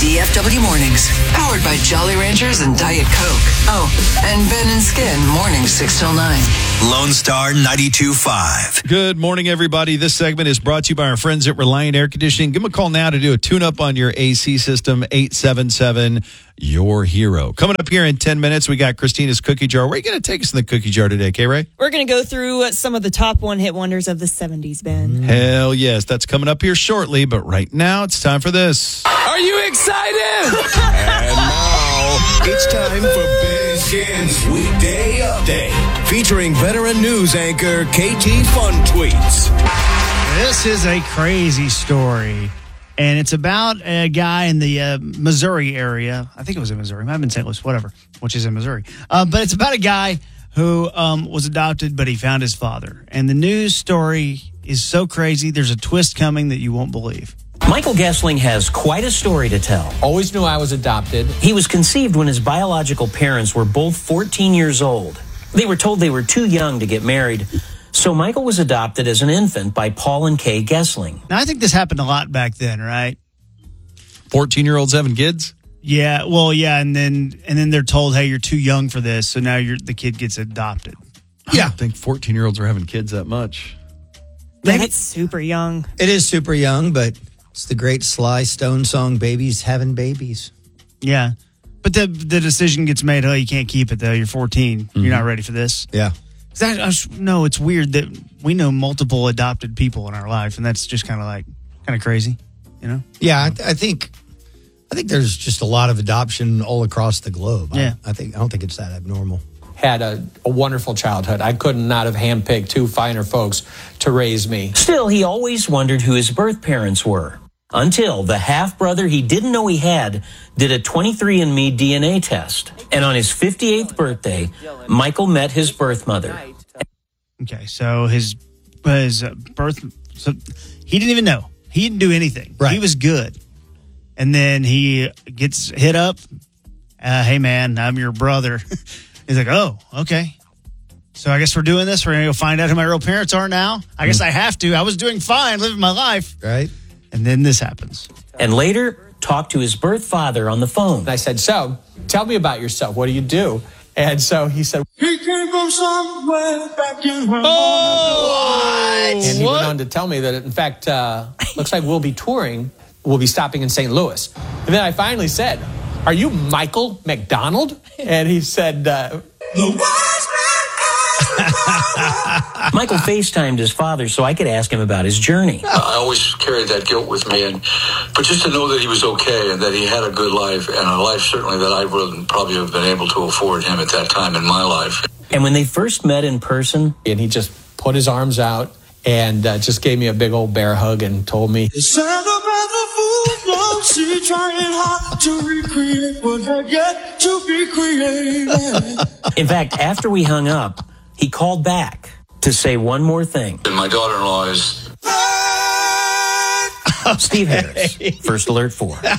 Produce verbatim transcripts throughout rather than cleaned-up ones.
D F W Mornings, powered by Jolly Ranchers and Diet Coke. Oh, and Ben and Skin, mornings six till nine. Lone Star ninety-two point five. Good morning, everybody. This segment is brought to you by our friends at Reliant Air Conditioning. Give them a call now to do a tune-up on your A C system, eight seven seven, your hero. Coming up here in ten minutes, we got Christina's Cookie Jar. Where are you going to take us in the Cookie Jar today, K-Ray? We're going to go through some of the top one-hit wonders of the seventies, Ben. Hell yes. That's coming up here shortly, but right now it's time for this. Are you excited? And now it's time for Ben Skin's Weekday Update, featuring veteran news anchor K T Fun Tweets. This is a crazy story, and it's about a guy in the uh, Missouri area. I think it was in Missouri. It might have been Saint Louis, whatever, which is in Missouri. Uh, but it's about a guy who um, was adopted, but he found his father. And the news story is so crazy, there's a twist coming that you won't believe. Michael Gessling has quite a story to tell. Always knew I was adopted. He was conceived when his biological parents were both fourteen years old. They were told they were too young to get married, so Michael was adopted as an infant by Paul and Kay Gessling. Now, I think this happened a lot back then, right? fourteen-year-olds having kids? Yeah, well, yeah, and then and then they're told, hey, you're too young for this, so now you're, the kid gets adopted. I don't think fourteen-year-olds are having kids that much. That's super young. It is super young, but it's the great Sly Stone song, Babies Having Babies. Yeah, but the the decision gets made, oh, you can't keep it, though. You're fourteen. Mm-hmm. You're not ready for this. Yeah. That, I was, no, it's weird that we know multiple adopted people in our life, and that's just kind of like, kind of crazy, you know? Yeah, I, th- I think I think there's just a lot of adoption all across the globe. Yeah. I, I think I don't think it's that abnormal. Had a, a wonderful childhood. I could not have handpicked two finer folks to raise me. Still, he always wondered who his birth parents were, until the half-brother he didn't know he had did a twenty-three and me D N A test. And on his fifty-eighth birthday, Michael met his birth mother. Okay, so his, his birth, so he didn't even know. He didn't do anything. Right. He was good. And then he gets hit up. Uh, hey, man, I'm your brother. He's like, oh, okay. So I guess we're doing this. We're going to go find out who my real parents are now. I guess I have to. I was doing fine, living my life. Right. And then this happens. And later, talked to his birth father on the phone. And I said, so, tell me about yourself. What do you do? And so he said, he came from somewhere back in her Oh, And he what? went on to tell me that, in fact, uh, looks like we'll be touring. We'll be stopping in Saint Louis. And then I finally said, are you Michael McDonald? And he said, uh, the wise Michael FaceTimed his father so I could ask him about his journey. I always carried that guilt with me, and but just to know that he was okay and that he had a good life, and a life certainly that I wouldn't probably have been able to afford him at that time in my life. And when they first met in person, and he just put his arms out and uh, just gave me a big old bear hug and told me, it's sad about the fool, she trying hard to recreate what had yet to be created. in fact, after we hung up, he called back to say one more thing. And my daughter-in-law is... Steve Harris, First Alert four. Dude,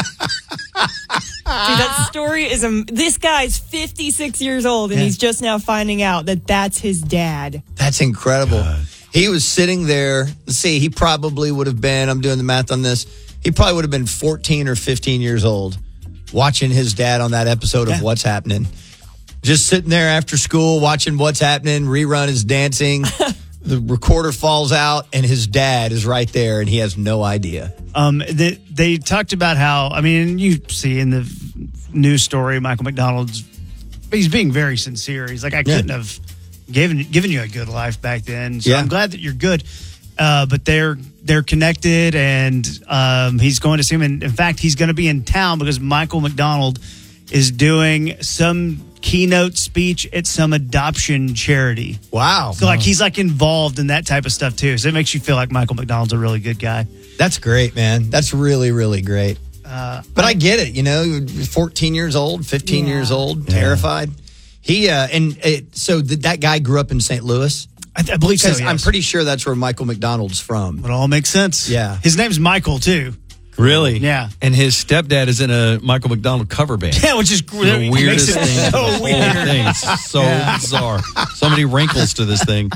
that story is, um, this guy's fifty-six years old, and Yeah. he's just now finding out that that's his dad. That's incredible. He was sitting there. Let's see, he probably would have been, I'm doing the math on this, he probably would have been fourteen or fifteen years old watching his dad on that episode of Yeah. What's Happening. Just sitting there after school watching What's Happening, rerun is dancing. The recorder falls out and his dad is right there and he has no idea. Um, they, they talked about how, I mean, you see in the news story, Michael McDonald's, he's being very sincere. He's like, I couldn't Yeah. have given given you a good life back then. So Yeah. I'm glad that you're good. Uh, but they're they're connected, and um, he's going to see him. And in fact, he's going to be in town because Michael McDonald is doing some keynote speech at some adoption charity. Wow. So like he's like involved in that type of stuff too. So it makes you feel like Michael McDonald's a really good guy. That's great, man. That's really, really great. Uh, But I get it, you know, fourteen years old, fifteen Yeah. years old, terrified. He, uh, and it, so th- that guy grew up in Saint Louis? I, th- I believe so. Because Yes. I'm pretty sure that's where Michael McDonald's from. It all makes sense. Yeah. His name's Michael too. Really? Yeah. And his stepdad is in a Michael McDonald cover band. Yeah, which is The it weirdest makes it thing. so The whole weird. thing. So bizarre. So many wrinkles to this thing.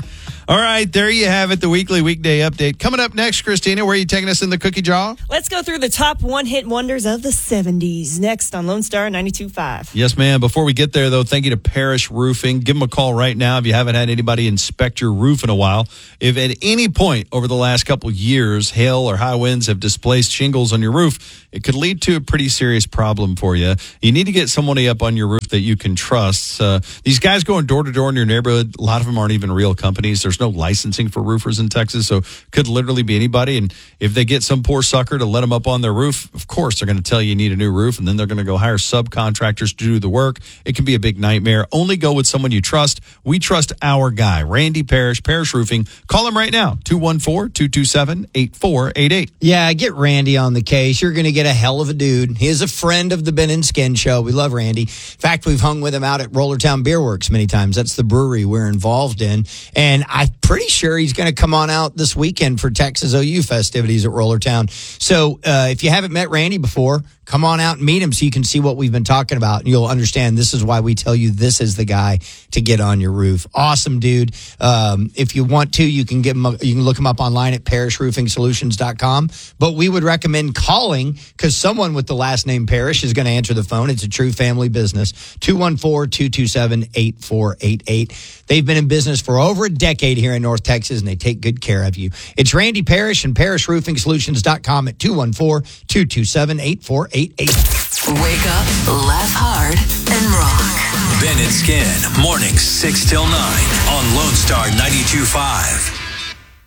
All right, there you have it, the weekly weekday update. Coming up next, Christina, where are you taking us in the cookie jar? Let's go through the top one-hit wonders of the seventies. Next on Lone Star ninety-two point five. Yes, ma'am. Before we get there, though, thank you to Parrish Roofing. Give them a call right now if you haven't had anybody inspect your roof in a while. If at any point over the last couple years, hail or high winds have displaced shingles on your roof, it could lead to a pretty serious problem for you. You need to get somebody up on your roof that you can trust. Uh, these guys going door to door in your neighborhood, a lot of them aren't even real companies. There's no licensing for roofers in Texas, so could literally be anybody. And if they get some poor sucker to let them up on their roof, of course they're going to tell you you need a new roof, and then they're going to go hire subcontractors to do the work. It can be a big nightmare. Only go with someone you trust. We trust our guy, Randy Parrish, Parrish Roofing. Call him right now, two one four, two two seven, eight four eight eight. Yeah, get Randy on the case. You're going to get a hell of a dude. He is a friend of the Ben and Skin Show. We love Randy. In fact, we've hung with him out at Rollertown Beer Works many times. That's the brewery we're involved in. And I'm pretty sure he's going to come on out this weekend for Texas O U festivities at Rollertown. So uh, if you haven't met Randy before, come on out and meet him so you can see what we've been talking about. And you'll understand this is why we tell you this is the guy to get on your roof. Awesome dude. Um, if you want to, you can give him a, you can look him up online at parrish roofing solutions dot com. But we would recommend calling because someone with the last name Parrish is going to answer the phone. It's a true family business. two one four, two two seven, eight four eight eight. They've been in business for over a decade here in North Texas, and they take good care of you. It's Randy Parrish and parrish roofing solutions dot com at two one four, two two seven, eight four eight eight. Wake up, laugh hard, and rock. Ben and Skin, mornings six till nine on Lone Star ninety-two point five.